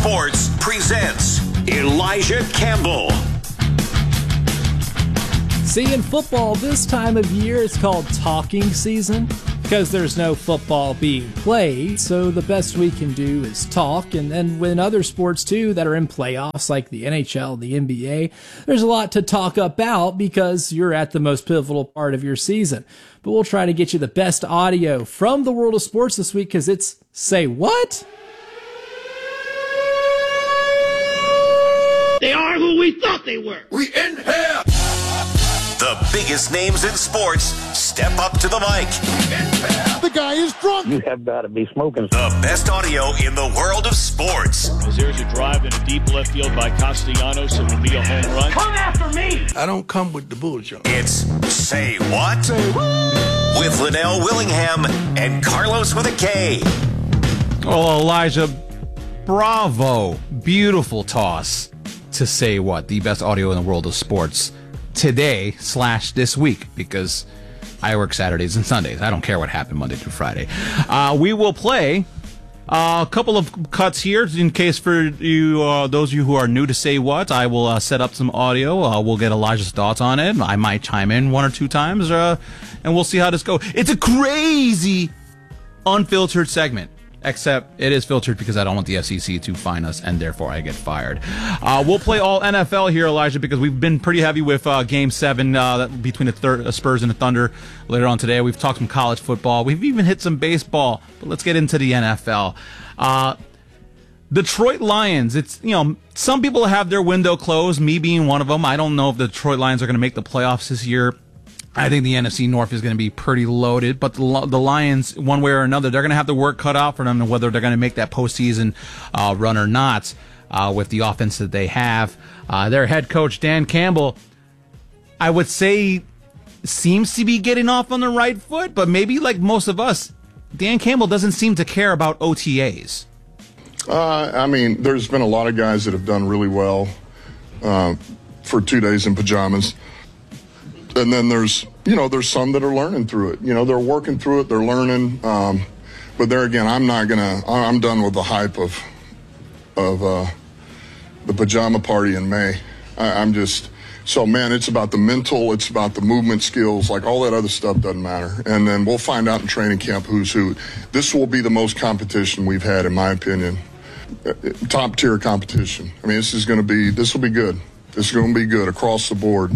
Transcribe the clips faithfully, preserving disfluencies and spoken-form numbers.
Sports presents Elijah Campbell. See, in football this time of year, it's called talking season because there's no football being played. So the best we can do is talk. And then in other sports, too, that are in playoffs like the N H L, the N B A, there's a lot to talk about because you're at the most pivotal part of your season. But we'll try to get you the best audio from the world of sports this week because it's Say What? They are who we thought they were. We in here. The biggest names in sports step up to the mic. The guy is drunk. You have got to be smoking. The best audio in the world of sports. As there's a drive in a deep left field by Castellanos, it will be a home run. Come after me. I don't come with the bullshit. It's Say What? Say what? With Linnell Willingham and Carlos with a K. Oh, Elijah, bravo. Beautiful toss to Say What, the best audio in the world of sports today slash this week, because I work Saturdays and Sundays. I don't care what happened Monday through Friday. Uh, we will play uh, a couple of cuts here in case for you, uh, those of you who are new to Say What. I will uh, set up some audio. Uh, we'll get Elijah's thoughts on it. I might chime in one or two times, uh, and we'll see how this goes. It's a crazy, unfiltered segment. Except it is filtered because I don't want the F C C to fine us, and therefore I get fired. Uh, we'll play all N F L here, Elijah, because we've been pretty heavy with uh, Game seven uh, between the thir- uh, Spurs and the Thunder later on today. We've talked some college football. We've even hit some baseball. But let's get into the N F L. Uh, Detroit Lions, it's, you know, some people have their window closed, me being one of them. I don't know if the Detroit Lions are going to make the playoffs this year. I think the N F C North is going to be pretty loaded, but the, the Lions, one way or another, they're going to have the work cut out for them, and whether they're going to make that postseason uh, run or not uh, with the offense that they have. Uh, their head coach, Dan Campbell, I would say seems to be getting off on the right foot, but maybe like most of us, Dan Campbell doesn't seem to care about O T As. Uh, I mean, there's been a lot of guys that have done really well uh, for two days in pajamas. And then there's, you know, there's some that are learning through it. You know, they're working through it, they're learning. Um, but there again, I'm not going to, I'm done with the hype of of uh, the pajama party in May. I, I'm just, so man, it's about the mental, it's about the movement skills, like all that other stuff doesn't matter. And then we'll find out in training camp who's who. This will be the most competition we've had, in my opinion. Top tier competition. I mean, this is going to be, this will be good. This is going to be good across the board.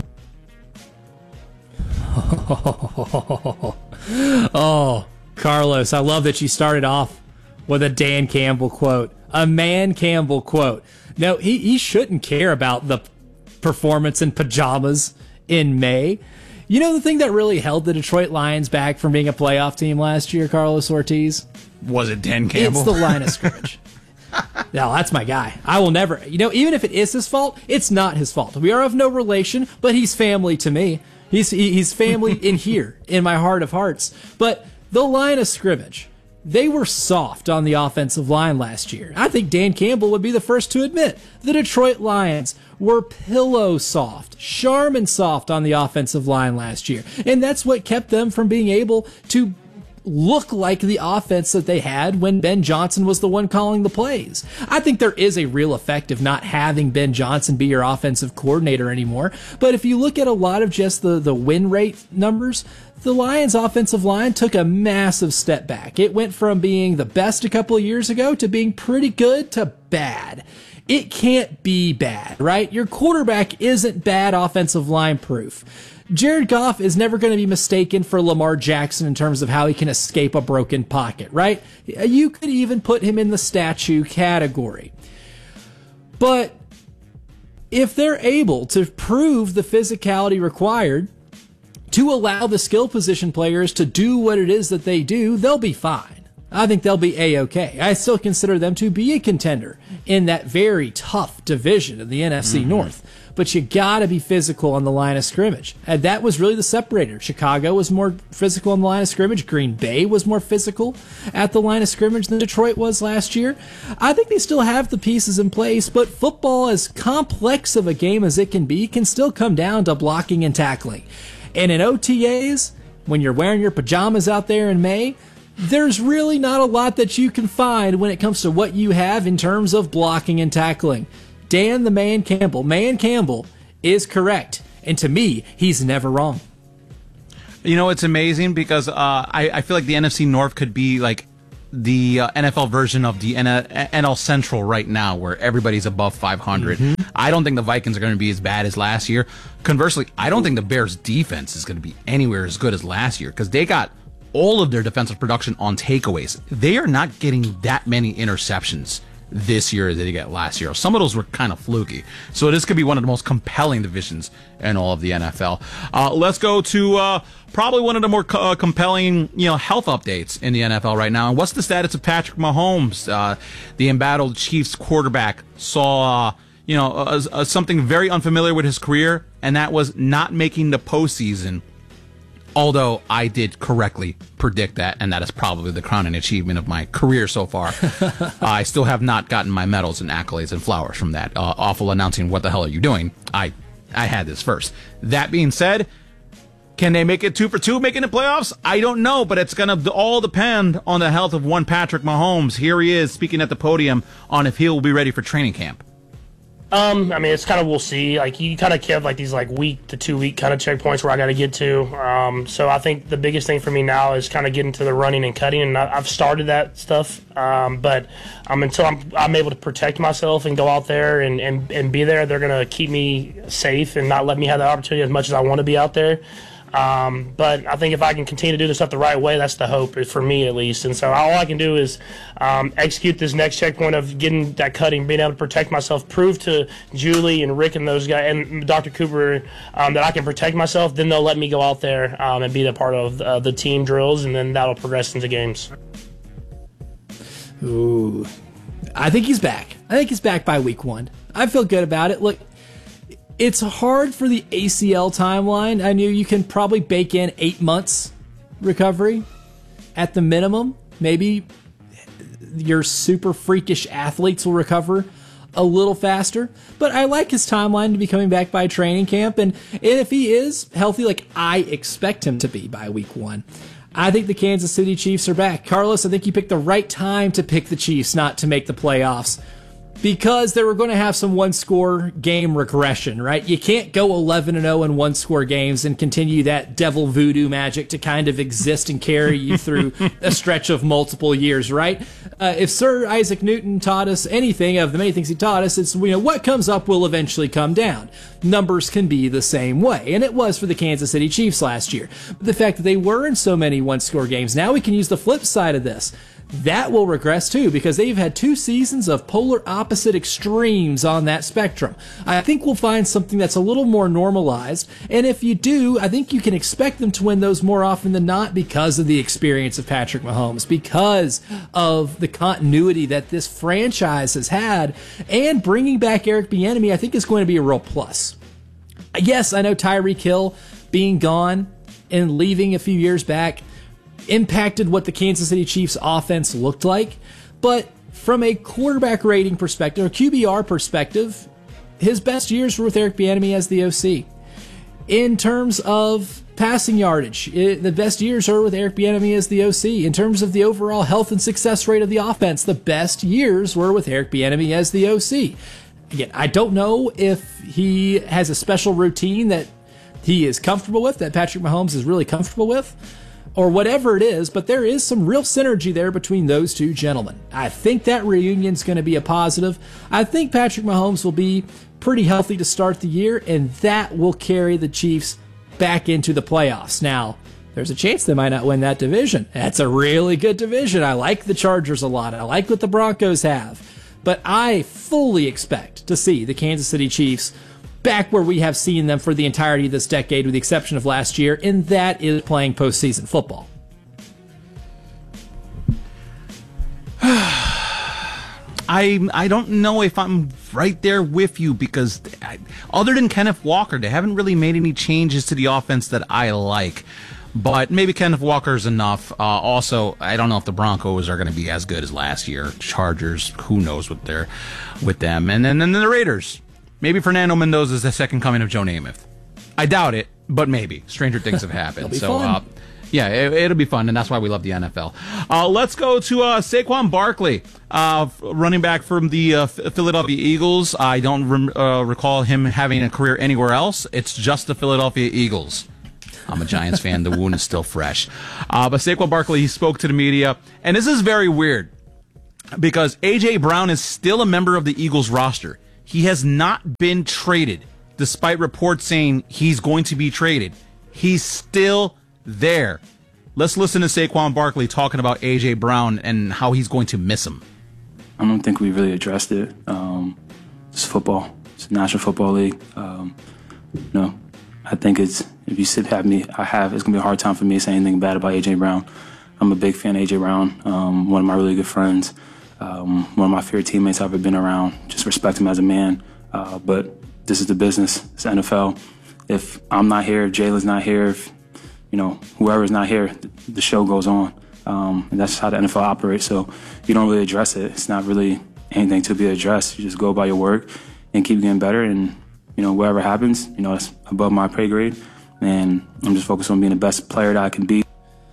Oh, Carlos, I love that you started off with a Dan Campbell quote, a man Campbell quote. No, he, he shouldn't care about the performance in pajamas in May. You know the thing that really held the Detroit Lions back from being a playoff team last year, Carlos Ortiz? Was it Dan Campbell? It's the line of scrimmage. No, that's my guy. I will never, you know, even if it is his fault, it's not his fault. We are of no relation, but he's family to me. He's he's family in here, in my heart of hearts. But the line of scrimmage, they were soft on the offensive line last year. I think Dan Campbell would be the first to admit the Detroit Lions were pillow soft, Charmin soft on the offensive line last year. And that's what kept them from being able to look like the offense that they had when Ben Johnson was the one calling the plays. I think there is a real effect of not having Ben Johnson be your offensive coordinator anymore. But if you look at a lot of just the, the win rate numbers, the Lions offensive line took a massive step back. It went from being the best a couple of years ago to being pretty good to bad. It can't be bad, right? Your quarterback isn't bad offensive line proof. Jared Goff is never going to be mistaken for Lamar Jackson in terms of how he can escape a broken pocket, right? You could even put him in the statue category. But if they're able to prove the physicality required to allow the skill position players to do what it is that they do, they'll be fine. I think they'll be A-okay. I still consider them to be a contender in that very tough division of the N F C mm-hmm. North. But you got to be physical on the line of scrimmage. And that was really the separator. Chicago was more physical on the line of scrimmage. Green Bay was more physical at the line of scrimmage than Detroit was last year. I think they still have the pieces in place, but football, as complex of a game as it can be, can still come down to blocking and tackling. And in O T As, when you're wearing your pajamas out there in May, there's really not a lot that you can find when it comes to what you have in terms of blocking and tackling. Dan the Man Campbell, Man Campbell is correct. And to me, he's never wrong. You know, it's amazing because uh, I, I feel like the N F C North could be like the uh, N F L version of the N L Central right now, where everybody's above five hundred. Mm-hmm. I don't think the Vikings are going to be as bad as last year. Conversely, I don't think the Bears' defense is going to be anywhere as good as last year because they got all of their defensive production on takeaways. They are not getting that many interceptions this year as they get last year. Some of those were kind of fluky. So this could be one of the most compelling divisions in all of the N F L. Uh, let's go to uh, probably one of the more co- uh, compelling, you know, health updates in the N F L right now. And what's the status of Patrick Mahomes? Uh, the embattled Chiefs quarterback saw, uh, you know, uh, uh, something very unfamiliar with his career, and that was not making the postseason. Although I did correctly predict that, and that is probably the crowning achievement of my career so far. uh, I still have not gotten my medals and accolades and flowers from that uh, awful announcing, what the hell are you doing? I I had this first. That being said, can they make it two for two making the playoffs? I don't know, but it's going to all depend on the health of one Patrick Mahomes. Here he is speaking at the podium on if he will be ready for training camp. Um, I mean, it's kind of, we'll see. Like, you kind of have like these like week to two week kind of checkpoints where I got to get to. Um, so I think the biggest thing for me now is kind of getting to the running and cutting, and I, I've started that stuff. Um, but um, until I'm I'm able to protect myself and go out there and, and, and be there, they're gonna keep me safe and not let me have the opportunity as much as I want to be out there. Um, but I think if I can continue to do this stuff the right way, that's the hope for me at least. And so all I can do is um, execute this next checkpoint of getting that cutting, being able to protect myself, prove to Julie and Rick and those guys and Doctor Cooper um, that I can protect myself. Then they'll let me go out there um, and be a part of uh, the team drills, and then that'll progress into games. Ooh, I think he's back. I think he's back by week one. I feel good about it. Look, it's hard for the A C L timeline. I knew you can probably bake in eight months recovery at the minimum. Maybe your super freakish athletes will recover a little faster. But I like his timeline to be coming back by training camp. And if he is healthy, like I expect him to be by week one, I think the Kansas City Chiefs are back. Carlos, I think you picked the right time to pick the Chiefs not to make the playoffs, because they were going to have some one-score game regression, right? You can't go eleven and oh in one-score games and continue that devil voodoo magic to kind of exist and carry you through a stretch of multiple years, right? Uh, if Sir Isaac Newton taught us anything of the many things he taught us, it's, you know, what comes up will eventually come down. Numbers can be the same way, and it was for the Kansas City Chiefs last year. But the fact that they were in so many one-score games, now we can use the flip side of this. That will regress too, because they've had two seasons of polar opposite extremes on that spectrum. I think we'll find something that's a little more normalized, and if you do, I think you can expect them to win those more often than not because of the experience of Patrick Mahomes, because of the continuity that this franchise has had, and bringing back Eric Bieniemy I think is going to be a real plus. Yes, I know Tyreek Hill being gone and leaving a few years back impacted what the Kansas City Chiefs offense looked like, but from a quarterback rating perspective, or Q B R perspective, his best years were with Eric Bieniemy as the O C. In terms of passing yardage, it, the best years are with Eric Bieniemy as the O C. In terms of the overall health and success rate of the offense, the best years were with Eric Bieniemy as the O C. Again, I don't know if he has a special routine that he is comfortable with, that Patrick Mahomes is really comfortable with, or whatever it is, but there is some real synergy there between those two gentlemen. I think that reunion's going to be a positive. I think Patrick Mahomes will be pretty healthy to start the year, and that will carry the Chiefs back into the playoffs. Now, there's a chance they might not win that division. That's a really good division. I like the Chargers a lot. I like what the Broncos have. But I fully expect to see the Kansas City Chiefs back where we have seen them for the entirety of this decade, with the exception of last year, and that is playing postseason football. I I don't know if I'm right there with you, because I, other than Kenneth Walker, they haven't really made any changes to the offense that I like. But maybe Kenneth Walker's enough. Uh, also, I don't know if the Broncos are going to be as good as last year. Chargers, who knows what they're with them. And then, and then the Raiders. Maybe Fernando Mendoza is the second coming of Joe Namath. I doubt it, but maybe. Stranger things have happened. be so, fun. uh, yeah, it, it'll be fun, and that's why we love the N F L. Uh, let's go to uh, Saquon Barkley, uh, running back from the uh, Philadelphia Eagles. I don't rem- uh, recall him having a career anywhere else. It's just the Philadelphia Eagles. I'm a Giants fan. The wound is still fresh. Uh, but Saquon Barkley, he spoke to the media, and this is very weird because A J. Brown is still a member of the Eagles roster. He has not been traded, despite reports saying he's going to be traded. He's still there. Let's listen to Saquon Barkley talking about A J. Brown and how he's going to miss him. I don't think we really addressed it. Um, it's football. It's a National Football League. Um, you know, I think it's, if you sit have me, I have, it's going to be a hard time for me to say anything bad about A J. Brown. I'm a big fan of A J. Brown, um, one of my really good friends, um, one of my favorite teammates I've ever been around. Just respect him as a man. Uh, but this is the business. It's the N F L. If I'm not here, if Jalen's not here, if, you know, whoever's not here, the show goes on. Um, and that's how the N F L operates. So you don't really address it. It's not really anything to be addressed. You just go by your work and keep getting better. And, you know, whatever happens, you know, it's above my pay grade. And I'm just focused on being the best player that I can be.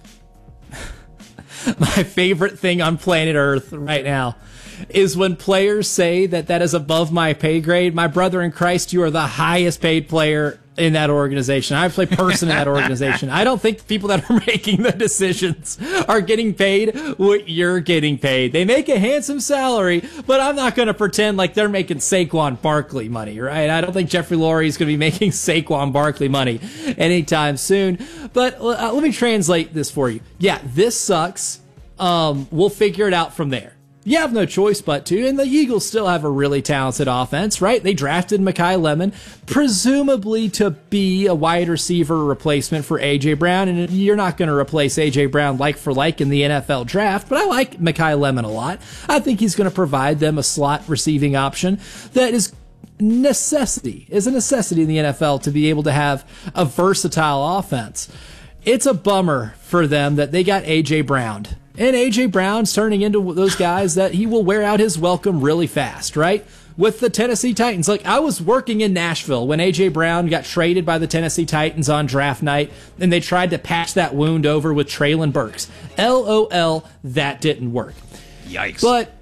My favorite thing on planet Earth right now is when players say that that is above my pay grade. My brother in Christ, you are the highest paid player in that organization. I play person in that organization. I don't think people that are making the decisions are getting paid what you're getting paid. They make a handsome salary, but I'm not going to pretend like they're making Saquon Barkley money, right? I don't think Jeffrey Lurie is going to be making Saquon Barkley money anytime soon. But uh, let me translate this for you. Yeah, this sucks. Um, we'll figure it out from there. You have no choice but to, and the Eagles still have a really talented offense, right? They drafted Mekhi Lemon, presumably to be a wide receiver replacement for A J. Brown, and you're not going to replace A J. Brown like for like in the N F L draft, but I like Mekhi Lemon a lot. I think he's going to provide them a slot receiving option that is necessity, is a necessity in the N F L to be able to have a versatile offense. It's a bummer for them that they got A J. Brown. And A J. Brown's turning into those guys that he will wear out his welcome really fast, right? With the Tennessee Titans. Like, I was working in Nashville when A J. Brown got traded by the Tennessee Titans on draft night, and they tried to patch that wound over with Treylon Burks. L O L, that didn't work. Yikes. But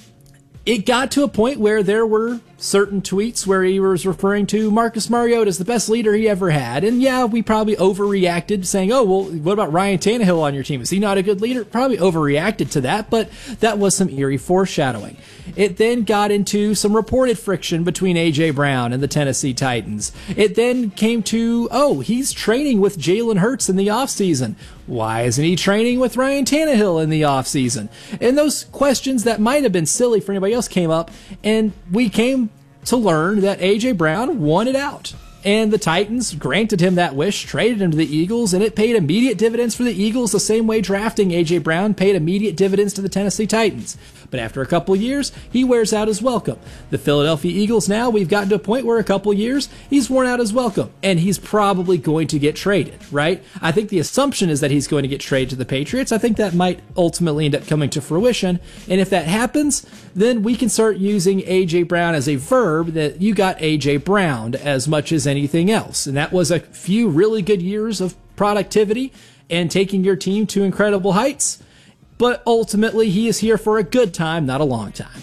it got to a point where there were certain tweets where he was referring to Marcus Mariota as the best leader he ever had. And yeah, we probably overreacted, saying, oh, well, what about Ryan Tannehill on your team? Is he not a good leader? Probably overreacted to that, but that was some eerie foreshadowing. It then got into some reported friction between A J. Brown and the Tennessee Titans. It then came to, oh, he's training with Jalen Hurts in the offseason. Why isn't he training with Ryan Tannehill in the offseason? And those questions that might have been silly for anybody else came up, and we came to learn that A J. Brown wanted out. And the Titans granted him that wish, traded him to the Eagles, and it paid immediate dividends for the Eagles the same way drafting A J. Brown paid immediate dividends to the Tennessee Titans. But after a couple of years, he wears out his welcome. The Philadelphia Eagles now, we've gotten to a point where a couple of years, he's worn out his welcome, and he's probably going to get traded, right? I think the assumption is that he's going to get traded to the Patriots. I think that might ultimately end up coming to fruition, and if that happens, then we can start using A J. Brown as a verb, that you got A J. Browned as much as anything else. And that was a few really good years of productivity and taking your team to incredible heights. But ultimately, he is here for a good time, not a long time.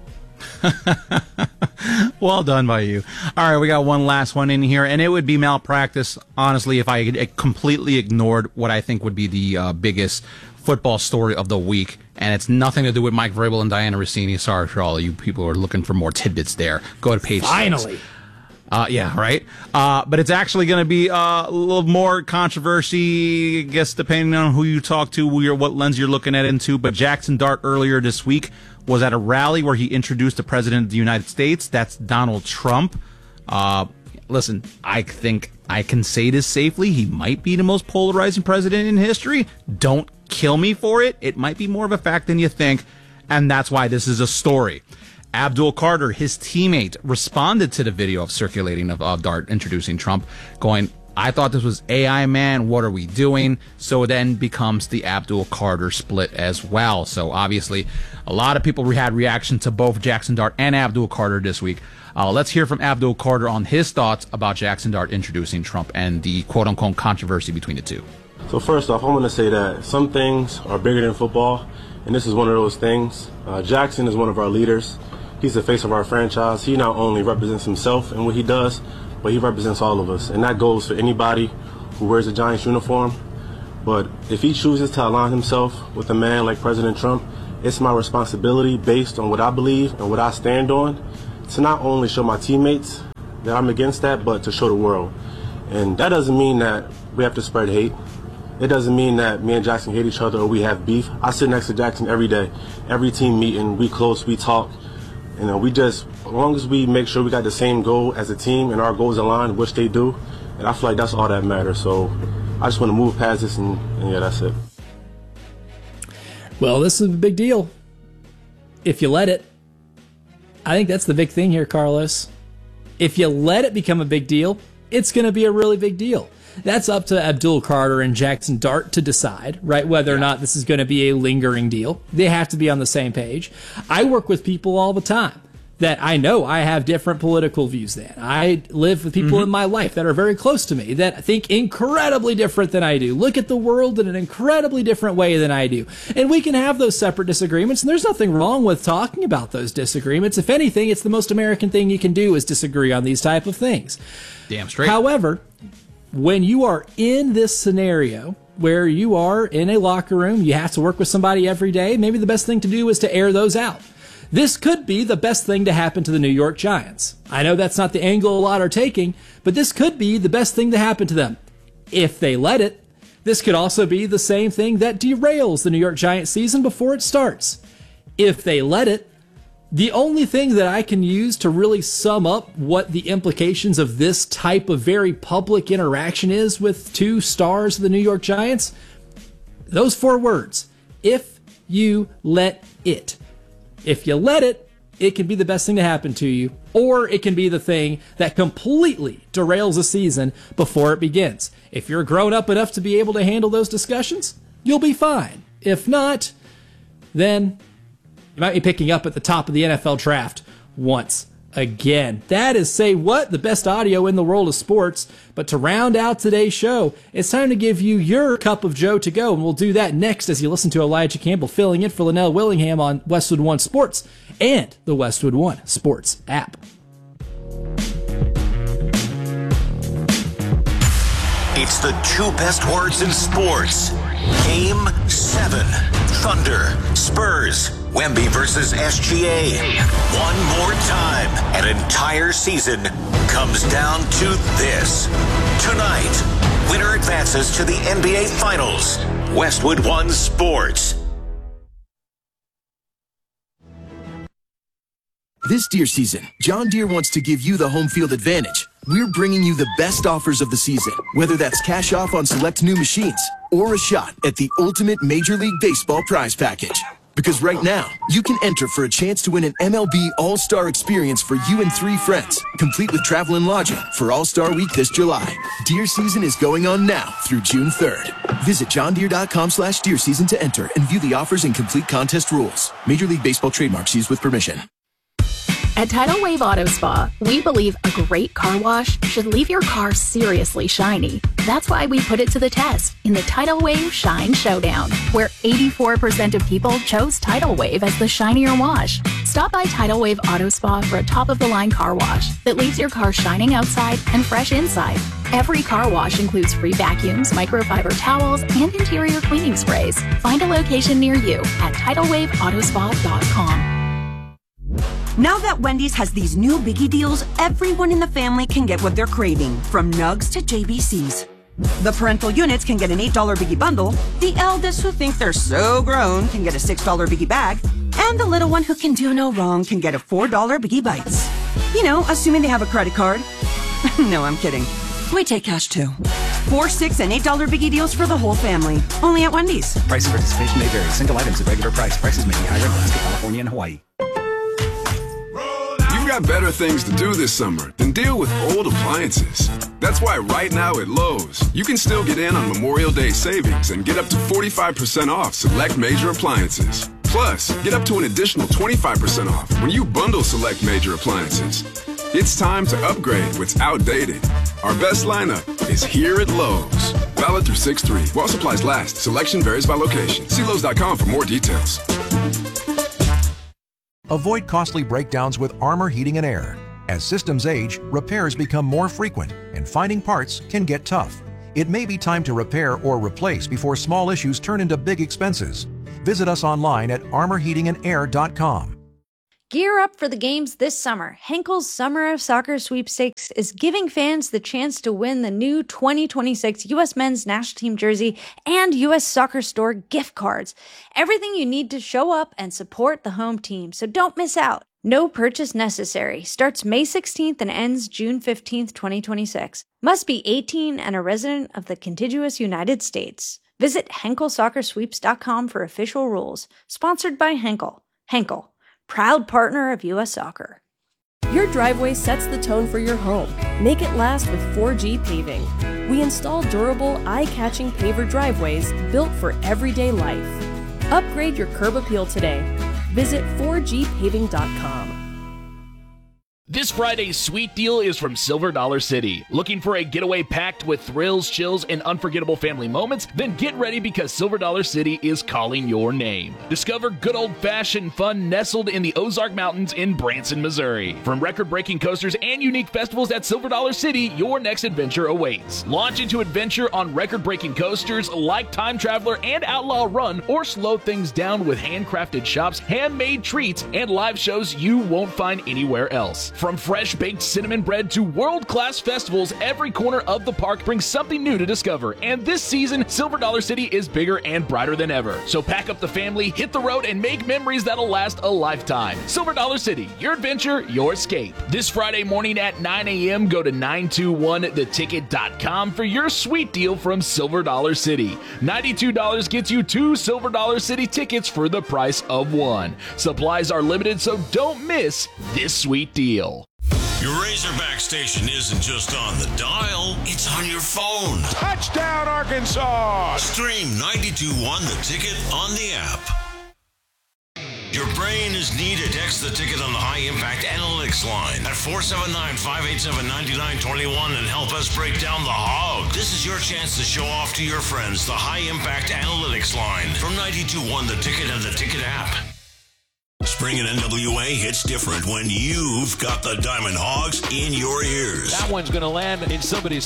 Well done by you. All right, we got one last one in here, and it would be malpractice, honestly, if I completely ignored what I think would be the uh, biggest football story of the week, and it's nothing to do with Mike Vrabel and Diana Rossini. Sorry for all you people who are looking for more tidbits there. Go to page Finally. six. Uh, yeah, right? Uh, but it's actually going to be uh, a little more controversy, I guess, depending on who you talk to, what lens you're looking at into. But Jackson Dart earlier this week was at a rally where he introduced the President of the United States. That's Donald Trump. Uh, listen, I think I can say this safely. He might be the most polarizing president in history. Don't kill me for it. It might be more of a fact than you think, and that's why this is a story. Abdul Carter, his teammate, responded to the video of circulating of uh, Dart introducing Trump, going, I thought this was A I, man. What are we doing? So it then becomes the Abdul Carter split as well. So obviously, a lot of people had reaction to both Jackson Dart and Abdul Carter this week. Uh, let's hear from Abdul Carter on his thoughts about Jackson Dart introducing Trump and the quote-unquote controversy between the two. So first off, I want to say that some things are bigger than football, and this is one of those things. Uh, Jackson is one of our leaders. He's the face of our franchise. He not only represents himself and what he does, but he represents all of us. And that goes for anybody who wears a Giants uniform. But if he chooses to align himself with a man like President Trump, it's my responsibility, based on what I believe and what I stand on, to not only show my teammates that I'm against that, but to show the world. And that doesn't mean that we have to spread hate. It doesn't mean that me and Jackson hate each other or we have beef. I sit next to Jackson every day, every team meeting. We close, we talk. You know, we just, as long as we make sure we got the same goal as a team and our goals align, which they do, and I feel like that's all that matters. So I just want to move past this, and, and yeah, that's it. Well, this is a big deal. If you let it. I think that's the big thing here, Carlos. If you let it become a big deal, it's going to be a really big deal. That's up to Abdul Carter and Jackson Dart to decide, right, whether or not this is going to be a lingering deal. They have to be on the same page. I work with people all the time that I know I have different political views than. I live with people mm-hmm. in my life that are very close to me that think incredibly different than I do, look at the world in an incredibly different way than I do. And we can have those separate disagreements, and there's nothing wrong with talking about those disagreements. If anything, it's the most American thing you can do is disagree on these type of things. Damn straight. However, when you are in this scenario where you are in a locker room, you have to work with somebody every day, maybe the best thing to do is to air those out. This could be the best thing to happen to the New York Giants. I know that's not the angle a lot are taking, but this could be the best thing to happen to them. If they let it, this could also be the same thing that derails the New York Giants season before it starts. If they let it, the only thing that I can use to really sum up what the implications of this type of very public interaction is with two stars of the New York Giants, those four words: if you let it. If you let it, it can be the best thing to happen to you, or it can be the thing that completely derails a season before it begins. If you're grown up enough to be able to handle those discussions, you'll be fine. If not, then you might be picking up at the top of the N F L draft once again. That is Say What, the best audio in the world of sports. But to round out today's show, it's time to give you your cup of Joe to go, and we'll do that next as you listen to Elijah Campbell filling in for Linnell Willingham on Westwood One Sports and the Westwood One Sports app. It's the two best words in sports. Game seven. Thunder, Spurs, Wemby versus S G A. One more time, an entire season comes down to this. Tonight, winner advances to the N B A Finals. Westwood One Sports. This deer season, John Deere wants to give you the home field advantage. We're bringing you the best offers of the season, whether that's cash off on select new machines or a shot at the ultimate Major League Baseball prize package. Because right now, you can enter for a chance to win an M L B All-Star experience for you and three friends, complete with travel and lodging for All-Star Week this July. Deer season is going on now through June third. Visit johndeere.com slash deer season to enter and view the offers and complete contest rules. Major League Baseball trademarks used with permission. At Tidal Wave Auto Spa, we believe a great car wash should leave your car seriously shiny. That's why we put it to the test in the Tidal Wave Shine Showdown, where eighty-four percent of people chose Tidal Wave as the shinier wash. Stop by Tidal Wave Auto Spa for a top-of-the-line car wash that leaves your car shining outside and fresh inside. Every car wash includes free vacuums, microfiber towels, and interior cleaning sprays. Find a location near you at tidal wave auto spa dot com. Now that Wendy's has these new biggie deals, everyone in the family can get what they're craving, from nugs to J B Cs. The parental units can get an eight dollar biggie bundle, the eldest who think they're so grown can get a six dollar biggie bag, and the little one who can do no wrong can get a four dollar biggie bites. You know, assuming they have a credit card. No, I'm kidding. We take cash too. Four, six, and eight dollar biggie deals for the whole family. Only at Wendy's. Price and participation may vary. Single items at regular price. Prices may be higher in Alaska, California, and Hawaii. You've got better things to do this summer than deal with old appliances. That's why right now at Lowe's, you can still get in on Memorial Day savings and get up to forty-five percent off select major appliances. Plus, get up to an additional twenty-five percent off when you bundle select major appliances. It's time to upgrade what's outdated. Our best lineup is here at Lowe's. Valid through six three. While supplies last. Selection varies by location. See Lowe's dot com for more details. Avoid costly breakdowns with Armor Heating and Air. As systems age, repairs become more frequent, and finding parts can get tough. It may be time to repair or replace before small issues turn into big expenses. Visit us online at armor heating and air dot com. Gear up for the games this summer. Henkel's Summer of Soccer Sweepstakes is giving fans the chance to win the new twenty twenty-six U S Men's National Team jersey and U S Soccer Store gift cards. Everything you need to show up and support the home team, so don't miss out. No purchase necessary. Starts May sixteenth and ends June fifteenth, twenty twenty-six. Must be eighteen and a resident of the contiguous United States. Visit henkel soccer sweeps dot com for official rules. Sponsored by Henkel. Henkel, proud partner of U S Soccer. Your driveway sets the tone for your home. Make it last with four G Paving. We install durable, eye-catching paver driveways built for everyday life. Upgrade your curb appeal today. Visit four G paving dot com. This Friday's sweet deal is from Silver Dollar City. Looking for a getaway packed with thrills, chills, and unforgettable family moments? Then get ready because Silver Dollar City is calling your name. Discover good old-fashioned fun nestled in the Ozark Mountains in Branson, Missouri. From record-breaking coasters and unique festivals at Silver Dollar City, your next adventure awaits. Launch into adventure on record-breaking coasters like Time Traveler and Outlaw Run, or slow things down with handcrafted shops, handmade treats, and live shows you won't find anywhere else. From fresh baked cinnamon bread to world-class festivals, every corner of the park brings something new to discover. And this season, Silver Dollar City is bigger and brighter than ever. So pack up the family, hit the road, and make memories that'll last a lifetime. Silver Dollar City, your adventure, your escape. This Friday morning at nine a.m., go to nine two one the ticket dot com for your sweet deal from Silver Dollar City. ninety-two dollars gets you two Silver Dollar City tickets for the price of one. Supplies are limited, so don't miss this sweet deal. Your Razorback station isn't just on the dial, it's on your phone. Touchdown, Arkansas! Stream ninety-two one The Ticket on the app. Your brain is needed. Text the ticket on the High Impact Analytics line at four seven nine, five eight seven, nine nine two one and help us break down the hog. This is your chance to show off to your friends the High Impact Analytics line from ninety-two one The Ticket and the Ticket app. Spring in N W A hits different when you've got the Diamond Hogs in your ears. That one's going to land in somebody's